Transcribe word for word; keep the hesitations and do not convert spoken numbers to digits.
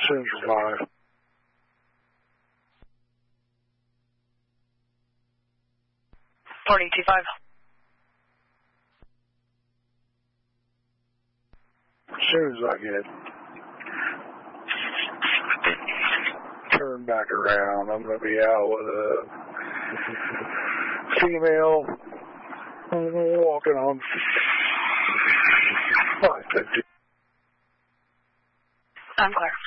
soon as you're five. forty-two five. As soon as I get turned back around, I'm going to be out with a female walking on five fifty. I'm clear.